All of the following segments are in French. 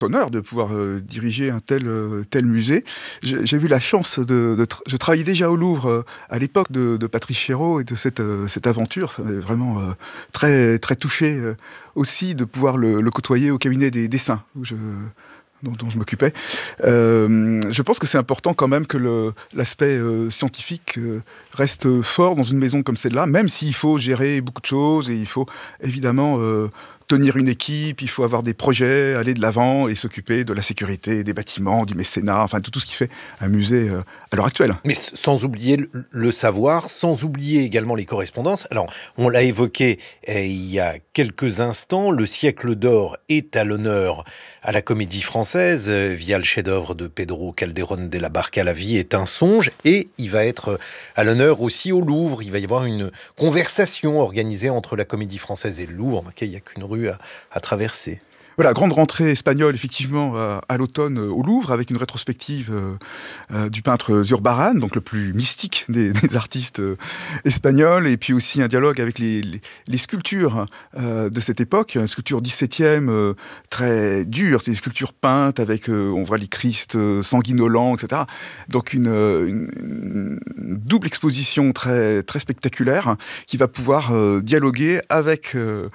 honneur de pouvoir diriger un tel musée. J'ai eu la chance je travaillais déjà au Louvre à l'époque de Patrice Chéreau et de cette aventure. Ça m'avait vraiment très, très touché aussi de pouvoir le côtoyer au cabinet des dessins dont je m'occupais. Je pense que c'est important quand même que l'aspect scientifique reste fort dans une maison comme celle-là, même s'il faut gérer beaucoup de choses et il faut évidemment tenir une équipe, il faut avoir des projets, aller de l'avant et s'occuper de la sécurité, des bâtiments, du mécénat, enfin tout ce qui fait un musée à l'heure actuelle. Mais sans oublier le savoir, sans oublier également les correspondances. Alors, on l'a évoqué il y a quelques instants, le siècle d'or est à l'honneur à la Comédie Française via le chef-d'œuvre de Pedro Calderón de la Barca, La vie est un songe, et il va être à l'honneur aussi au Louvre. Il va y avoir une conversation organisée entre la Comédie Française et le Louvre, il n'y a qu'une rue à traverser. Voilà, grande rentrée espagnole, effectivement, à l'automne au Louvre, avec une rétrospective du peintre Zurbarán, donc le plus mystique des artistes espagnols, et puis aussi un dialogue avec les sculptures de cette époque, une sculpture 17e, très dure, c'est des sculptures peintes avec, on voit les Christ sanguinolents, etc. Donc une double exposition très, très spectaculaire qui va pouvoir dialoguer avec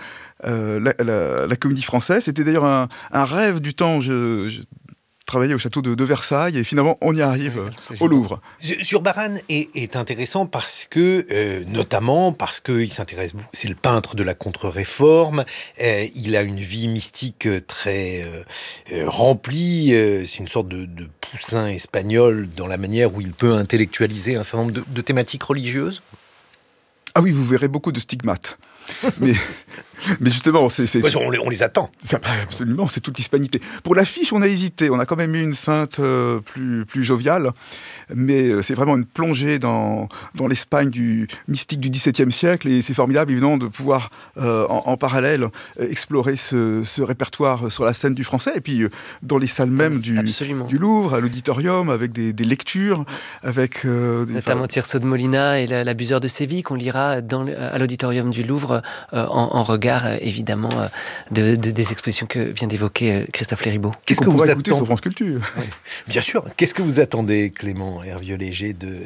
la Comédie Française. C'était d'ailleurs un rêve du temps. Je travaillais au château de Versailles et finalement on y arrive au Louvre. Zurbarán est intéressant parce que, notamment parce qu'il s'intéresse, c'est le peintre de la contre-réforme, il a une vie mystique très remplie, c'est une sorte de Poussin espagnol dans la manière où il peut intellectualiser un certain nombre de thématiques religieuses. Ah oui, vous verrez beaucoup de stigmates. mais justement, on les attend. Absolument, c'est toute l'hispanité. Pour l'affiche, on a hésité. On a quand même eu une sainte plus joviale, mais c'est vraiment une plongée dans l'Espagne du mystique du XVIIe siècle, et c'est formidable, évidemment, de pouvoir en parallèle explorer ce répertoire sur la scène du français, et puis dans les salles même du Louvre, à l'auditorium, avec des lectures, avec notamment Tirso de Molina et l'abuseur de Séville qu'on lira à l'auditorium du Louvre en regard évidemment des expositions que vient d'évoquer Christophe Léribaud. Qu'est-ce que vous attendez sur France Culture ? Oui, bien sûr. Qu'est-ce que vous attendez, Clément Hervieux-Léger, de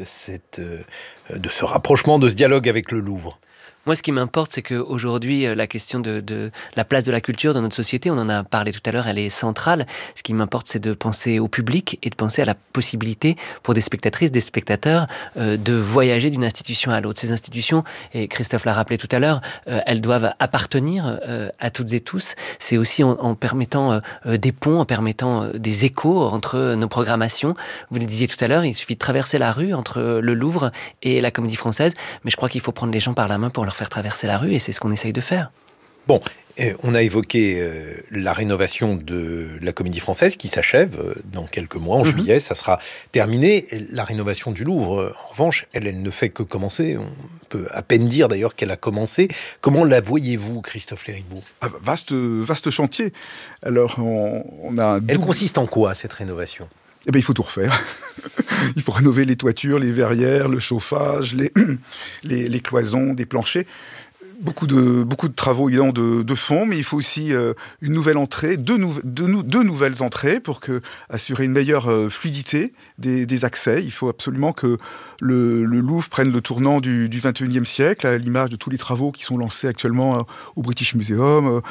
ce rapprochement, de ce dialogue avec le Louvre ? Moi, ce qui m'importe, c'est qu'aujourd'hui, la question de la place de la culture dans notre société, on en a parlé tout à l'heure, elle est centrale. Ce qui m'importe, c'est de penser au public et de penser à la possibilité pour des spectatrices, des spectateurs, de voyager d'une institution à l'autre. Ces institutions, et Christophe l'a rappelé tout à l'heure, elles doivent appartenir à toutes et tous. C'est aussi en permettant des ponts, en permettant des échos entre nos programmations. Vous le disiez tout à l'heure, il suffit de traverser la rue entre le Louvre et la Comédie Française, mais je crois qu'il faut prendre les gens par la main pour leur faire traverser la rue, et c'est ce qu'on essaye de faire. Bon, on a évoqué la rénovation de la Comédie Française qui s'achève dans quelques mois, en juillet, ça sera terminé. La rénovation du Louvre, en revanche, elle ne fait que commencer. On peut à peine dire d'ailleurs qu'elle a commencé. Comment la voyez-vous, Christophe Léribaud ? Vaste chantier. Alors, on a Elle consiste en quoi, cette rénovation ? Eh bien, il faut tout refaire. Il faut rénover les toitures, les verrières, le chauffage, les cloisons, des planchers. Beaucoup de travaux évidemment de fond, mais il faut aussi une nouvelle entrée, deux nouvelles entrées pour assurer une meilleure fluidité des accès. Il faut absolument que le Louvre prenne le tournant du XXIe siècle, à l'image de tous les travaux qui sont lancés actuellement au British Museum,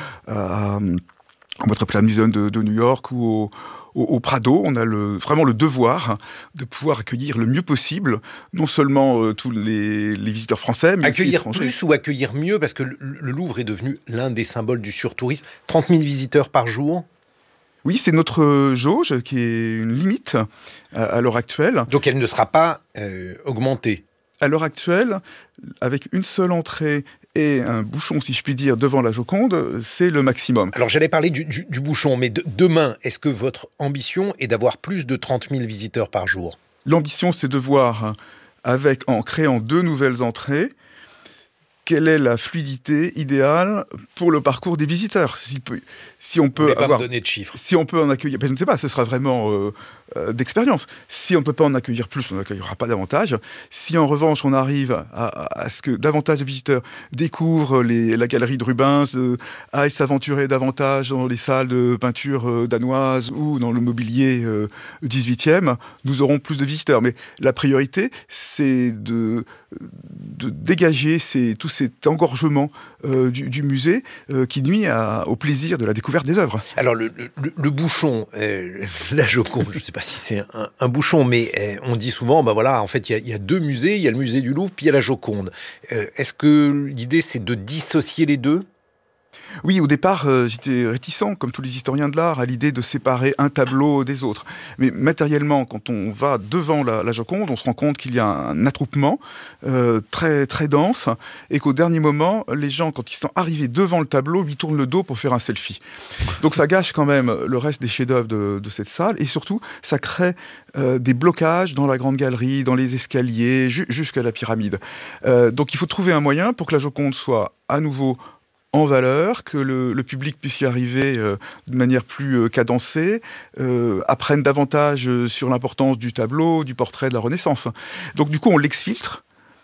au Metropolitan Museum de New York ou au Prado. On a vraiment le devoir de pouvoir accueillir le mieux possible, non seulement tous les visiteurs français, mais accueillir aussi plus ou accueillir mieux, parce que le Louvre est devenu l'un des symboles du surtourisme. 30 000 visiteurs par jour. Oui, c'est notre jauge qui est une limite à l'heure actuelle. Donc elle ne sera pas augmentée. À l'heure actuelle, avec une seule entrée et un bouchon, si je puis dire, devant la Joconde, c'est le maximum. Alors j'allais parler du bouchon, mais demain, est-ce que votre ambition est d'avoir plus de 30 000 visiteurs par jour ? L'ambition, c'est de voir, en créant 2 nouvelles entrées, quelle est la fluidité idéale pour le parcours des visiteurs. Si on peut pas me donner de chiffres. Si on peut en accueillir, je ne sais pas, ce sera vraiment d'expérience. Si on ne peut pas en accueillir plus, on n'accueillera pas davantage. Si en revanche on arrive à ce que davantage de visiteurs découvrent la galerie de Rubens, aillent s'aventurer davantage dans les salles de peinture danoises ou dans le mobilier 18e, nous aurons plus de visiteurs. Mais la priorité, c'est de dégager tout cet engorgement du musée qui nuit au plaisir de la découverte des œuvres. Alors le bouchon, la Joconde, je ne sais pas si c'est un bouchon, mais on dit souvent, en fait il y a deux musées, il y a le musée du Louvre, puis il y a la Joconde. Est-ce que l'idée c'est de dissocier les deux ? Oui, au départ, j'étais réticent, comme tous les historiens de l'art, à l'idée de séparer un tableau des autres. Mais matériellement, quand on va devant la Joconde, on se rend compte qu'il y a un attroupement très, très dense, et qu'au dernier moment, les gens, quand ils sont arrivés devant le tableau, lui tournent le dos pour faire un selfie. Donc ça gâche quand même le reste des chefs-d'œuvre de cette salle, et surtout, ça crée des blocages dans la grande galerie, dans les escaliers, jusqu'à la pyramide. Donc il faut trouver un moyen pour que la Joconde soit à nouveau en valeur, que le public puisse y arriver de manière plus cadencée, apprenne davantage sur l'importance du tableau, du portrait de la Renaissance. Donc du coup, on l'exfiltre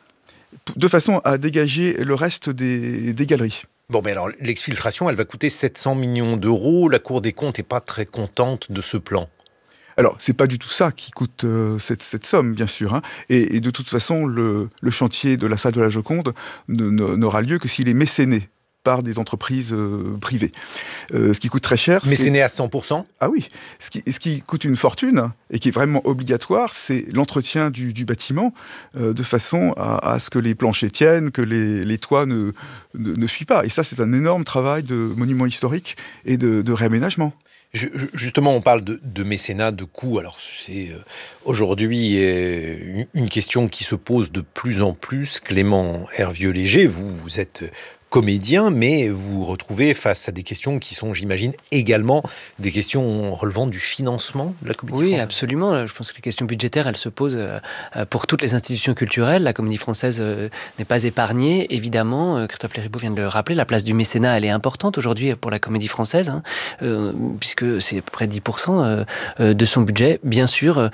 de façon à dégager le reste des galeries. Bon, mais alors, l'exfiltration, elle va coûter 700 millions d'euros. La Cour des comptes n'est pas très contente de ce plan. Alors, c'est pas du tout ça qui coûte cette somme, bien sûr. Hein. Et de toute façon, le chantier de la salle de la Joconde n'aura lieu que s'il est mécéné par des entreprises privées. Ce qui coûte très cher... Mécéné à 100%? Ah oui. Ce qui coûte une fortune, et qui est vraiment obligatoire, c'est l'entretien du bâtiment, de façon à ce que les planchers tiennent, que les toits ne fuient pas. Et ça, c'est un énorme travail de monument historique et de réaménagement. Justement, on parle de mécénat, de coûts. Alors, c'est aujourd'hui une question qui se pose de plus en plus. Clément Hervieux-Léger, vous êtes comédien, mais vous vous retrouvez face à des questions qui sont, j'imagine, également des questions relevant du financement de la Comédie Française. Oui, absolument. Je pense que les questions budgétaires, elles se posent pour toutes les institutions culturelles. La Comédie Française n'est pas épargnée, évidemment. Christophe Léribaud vient de le rappeler. La place du mécénat, elle est importante aujourd'hui pour la Comédie Française, puisque c'est à peu près 10% de son budget. Bien sûr,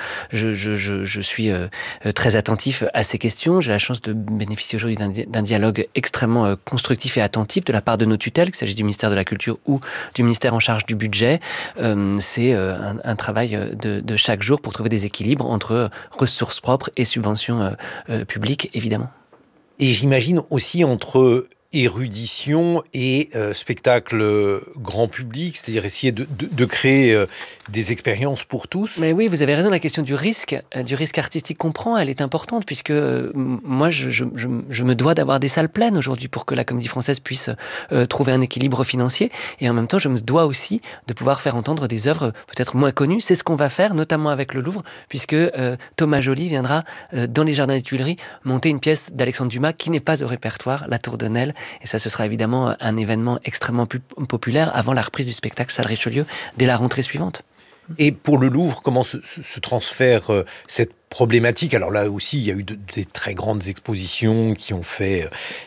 je suis très attentif à ces questions. J'ai la chance de bénéficier aujourd'hui d'un dialogue extrêmement constructif et attentif de la part de nos tutelles, qu'il s'agisse du ministère de la Culture ou du ministère en charge du budget. C'est un travail de chaque jour pour trouver des équilibres entre ressources propres et subventions publiques, évidemment. Et j'imagine aussi entre érudition et spectacle grand public, c'est-à-dire essayer de créer des expériences pour tous. Mais oui, vous avez raison, la question du risque artistique qu'on prend, elle est importante, puisque moi, je me dois d'avoir des salles pleines aujourd'hui pour que la Comédie Française puisse trouver un équilibre financier, et en même temps, je me dois aussi de pouvoir faire entendre des œuvres peut-être moins connues. C'est ce qu'on va faire, notamment avec le Louvre, puisque Thomas Joly viendra dans les Jardins des Tuileries monter une pièce d'Alexandre Dumas qui n'est pas au répertoire, La Tour de Nesle. Et ça, ce sera évidemment un événement extrêmement populaire avant la reprise du spectacle Salle Richelieu dès la rentrée suivante. Et pour le Louvre, comment se transfère cette problématique? Alors là aussi, il y a eu des très grandes expositions qui ont fait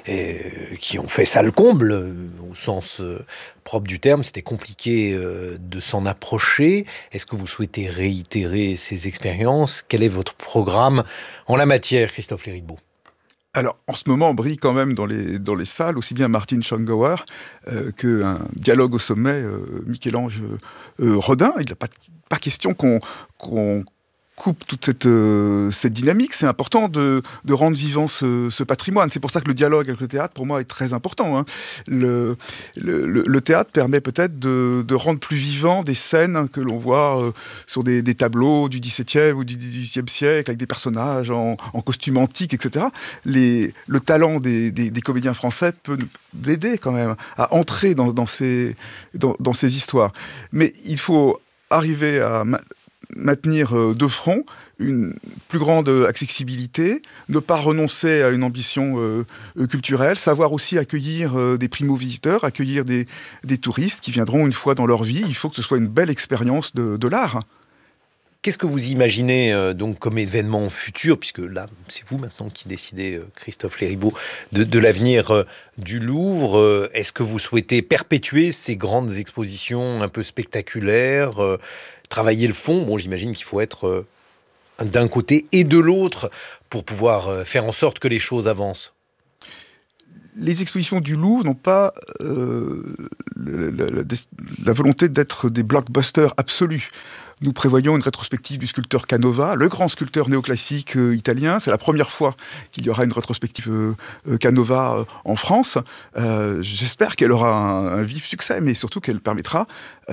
salle comble, au sens propre du terme. C'était compliqué de s'en approcher. Est-ce que vous souhaitez réitérer ces expériences? Quel est votre programme en la matière, Christophe Léribaud? Alors, en ce moment, on brille quand même dans les salles, aussi bien Martin Schongauer qu'un dialogue au sommet, Michel-Ange Rodin. Il n'a pas question qu'on coupe toute cette dynamique. C'est important de rendre vivant ce patrimoine. C'est pour ça que le dialogue avec le théâtre, pour moi, est très important. Hein. Le théâtre permet peut-être de rendre plus vivant des scènes que l'on voit sur des tableaux du XVIIe ou du XVIIIe siècle, avec des personnages en costume antique, etc. Le talent des comédiens français peut nous aider quand même à entrer dans ces histoires. Mais il faut arriver à maintenir de front une plus grande accessibilité, ne pas renoncer à une ambition culturelle, savoir aussi accueillir des primo-visiteurs, accueillir des touristes qui viendront une fois dans leur vie. Il faut que ce soit une belle expérience de l'art. Qu'est-ce que vous imaginez donc comme événement futur, puisque là, c'est vous maintenant qui décidez, Christophe Léribaud, de l'avenir du Louvre. Est-ce que vous souhaitez perpétuer ces grandes expositions un peu spectaculaires, travailler le fond? Bon, j'imagine qu'il faut être d'un côté et de l'autre pour pouvoir faire en sorte que les choses avancent. Les expositions du Louvre n'ont pas la volonté d'être des blockbusters absolus. Nous prévoyons une rétrospective du sculpteur Canova, le grand sculpteur néoclassique italien. C'est la première fois qu'il y aura une rétrospective Canova en France. J'espère qu'elle aura un vif succès, mais surtout qu'elle permettra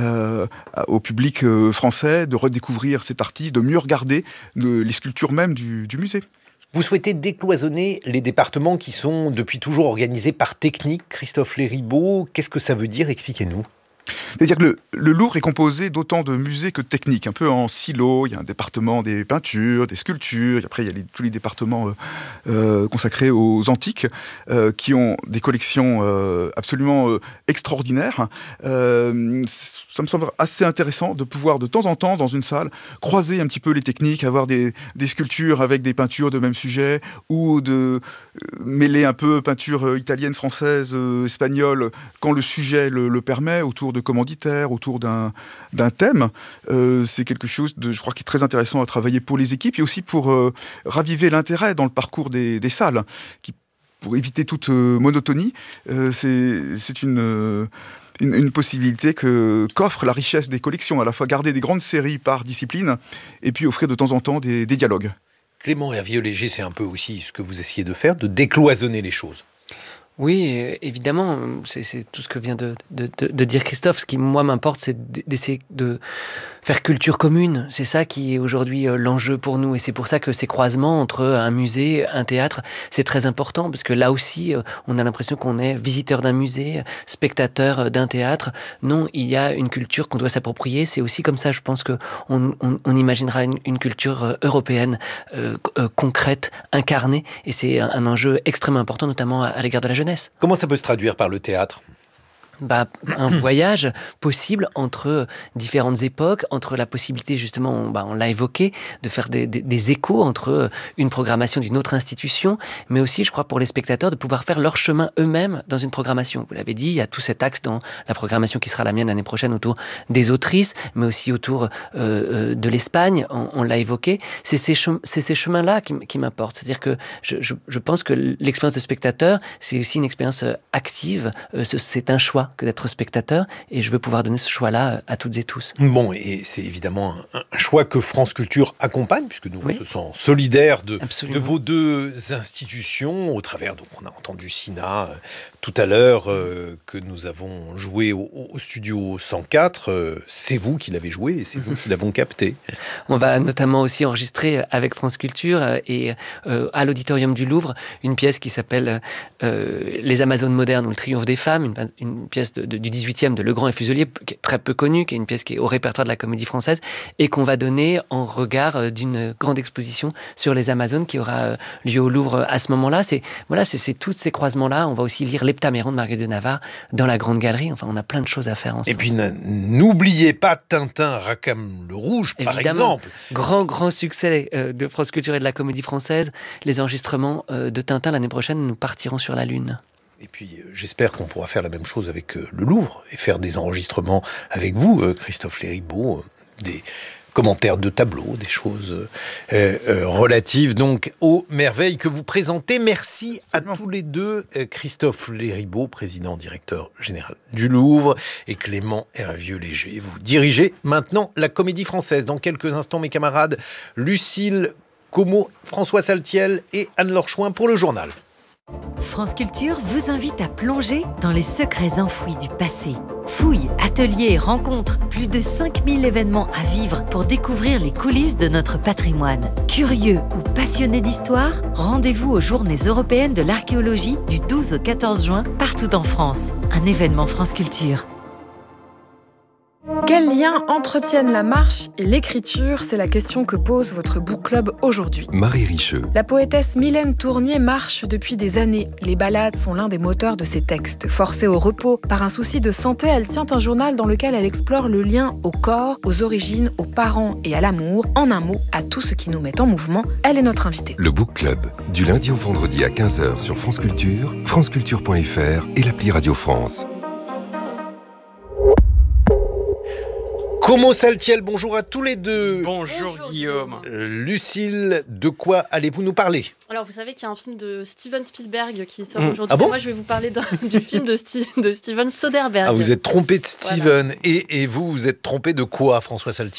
au public français de redécouvrir cet artiste, de mieux regarder les sculptures même du musée. Vous souhaitez décloisonner les départements qui sont depuis toujours organisés par technique, Christophe Léribaud. Qu'est-ce que ça veut dire? Expliquez-nous. C'est-à-dire que le Louvre est composé d'autant de musées que de techniques, un peu en silo. Il y a un département des peintures, des sculptures, et après il y a tous les départements consacrés aux antiques, qui ont des collections absolument extraordinaires. Ça me semble assez intéressant de pouvoir de temps en temps, dans une salle, croiser un petit peu les techniques, avoir des sculptures avec des peintures de même sujet, ou de mêler un peu peinture italienne, française, espagnole, quand le sujet le permet, autour de commanditaires, autour d'un thème. C'est quelque chose, je crois, qui est très intéressant à travailler pour les équipes, et aussi pour raviver l'intérêt dans le parcours des salles, pour éviter toute monotonie. C'est une possibilité qu'offre la richesse des collections, à la fois garder des grandes séries par discipline, et puis offrir de temps en temps des dialogues. Clément Hervieux-Léger, c'est un peu aussi ce que vous essayez de faire, de décloisonner les choses. Oui, évidemment, c'est tout ce que vient de dire Christophe. Ce qui, moi, m'importe, c'est d'essayer de faire culture commune. C'est ça qui est aujourd'hui l'enjeu pour nous. Et c'est pour ça que ces croisements entre un musée, un théâtre, c'est très important. Parce que là aussi, on a l'impression qu'on est visiteur d'un musée, spectateur d'un théâtre. Non, il y a une culture qu'on doit s'approprier. C'est aussi comme ça, je pense, qu'on imaginera une culture européenne, concrète, incarnée. Et c'est un enjeu extrêmement important, notamment à l'égard de la jeunesse. Comment ça peut se traduire par le théâtre ? Un voyage possible entre différentes époques, entre la possibilité, justement, on l'a évoqué, de faire des échos entre une programmation d'une autre institution, mais aussi, je crois, pour les spectateurs, de pouvoir faire leur chemin eux-mêmes dans une programmation. Vous l'avez dit, il y a tout cet axe dans la programmation qui sera la mienne l'année prochaine autour des autrices, mais aussi autour de l'Espagne, on l'a évoqué. C'est ces chemins-là qui m'importent. C'est-à-dire que je pense que l'expérience de spectateur, c'est aussi une expérience active, c'est un choix que d'être spectateur, et je veux pouvoir donner ce choix-là à toutes et tous. Bon, et c'est évidemment un choix que France Culture accompagne, puisque nous, on se sent solidaires de vos deux institutions, au travers, donc on a entendu Sina tout à l'heure, que nous avons joué au studio 104, c'est vous qui l'avez joué, et c'est vous qui l'avons capté. On va notamment aussi enregistrer avec France Culture et à l'Auditorium du Louvre, une pièce qui s'appelle Les Amazones modernes ou le triomphe des femmes, une pièce du 18e de Legrand et Fuselier, qui est très peu connue, qui est une pièce qui est au répertoire de la Comédie Française, et qu'on va donner en regard d'une grande exposition sur les Amazones qui aura lieu au Louvre à ce moment-là. C'est tous ces croisements-là. On va aussi lire l'Heptaméron de Marguerite de Navarre dans la Grande Galerie. Enfin, on a plein de choses à faire ensemble. Et puis, n'oubliez pas Tintin, Rackham le Rouge, par exemple. Grand succès de France Culture et de la Comédie Française. Les enregistrements de Tintin l'année prochaine, nous partirons sur la Lune. Et puis, j'espère qu'on pourra faire la même chose avec le Louvre et faire des enregistrements avec vous, Christophe Léribaud, des commentaires de tableaux, des choses relatives donc aux merveilles que vous présentez. Merci à tous les deux, Christophe Léribaud, président directeur général du Louvre, et Clément Hervieux-Léger. Vous dirigez maintenant la Comédie Française. Dans quelques instants, mes camarades Lucille Como, François Saltiel et Anne-Laure Chouin pour le journal. France Culture vous invite à plonger dans les secrets enfouis du passé. Fouilles, ateliers, rencontres, plus de 5000 événements à vivre pour découvrir les coulisses de notre patrimoine. Curieux ou passionnés d'histoire, rendez-vous aux Journées européennes de l'archéologie du 12 au 14 juin partout en France. Un événement France Culture. Quels liens entretiennent la marche et l'écriture ? C'est la question que pose votre book club aujourd'hui. Marie Richeux. La poétesse Mylène Tournier marche depuis des années. Les ballades sont l'un des moteurs de ses textes. Forcée au repos par un souci de santé, elle tient un journal dans lequel elle explore le lien au corps, aux origines, aux parents et à l'amour. En un mot, à tout ce qui nous met en mouvement. Elle est notre invitée. Le Book Club, du lundi au vendredi à 15h sur France Culture, franceculture.fr et l'appli Radio France. Como Saltiel, bonjour à tous les deux. Bonjour Guillaume. Lucille, de quoi allez-vous nous parler ? Alors vous savez qu'il y a un film de Steven Spielberg qui sort aujourd'hui. Ah bon ? Moi je vais vous parler du film de Steven Soderbergh. Ah, vous êtes trompé de Steven. Voilà. Et vous êtes trompé de quoi, François Saltiel ?